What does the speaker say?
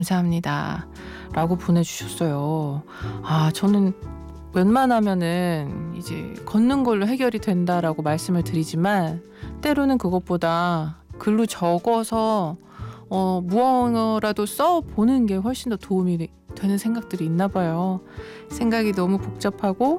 감사합니다. 라고 보내주셨어요. 저는 웬만하면은 이제 걷는 걸로 해결이 된다라고 말씀을 드리지만 때로는 그것보다 글로 적어서 무언가라도 써보는 게 훨씬 더 도움이 되는 생각들이 있나 봐요. 생각이 너무 복잡하고